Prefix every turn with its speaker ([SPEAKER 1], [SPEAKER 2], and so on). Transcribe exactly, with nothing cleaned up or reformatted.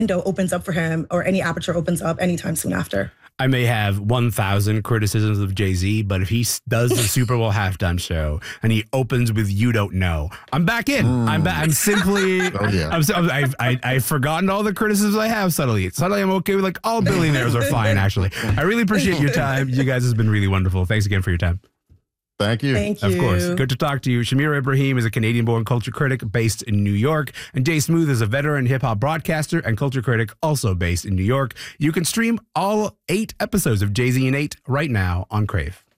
[SPEAKER 1] window opens up for him or any aperture opens up anytime soon after.
[SPEAKER 2] I may have one thousand criticisms of Jay-Z, but if he does the Super Bowl halftime show and he opens with "You Don't Know," I'm back in. Mm. I'm ba- I'm simply. oh, yeah. I'm so, I've, I, I've forgotten all the criticisms I have subtly. Suddenly, I'm okay with like all billionaires are fine. Actually, I really appreciate your time. You guys has been really wonderful. Thanks again for your time.
[SPEAKER 3] Thank you.
[SPEAKER 1] Thank you.
[SPEAKER 2] Of course. Good to talk to you. Shamira Ibrahim is a Canadian-born culture critic based in New York. And Jay Smooth is a veteran hip-hop broadcaster and culture critic also based in New York. You can stream all eight episodes of Jay-Z and eight right now on Crave.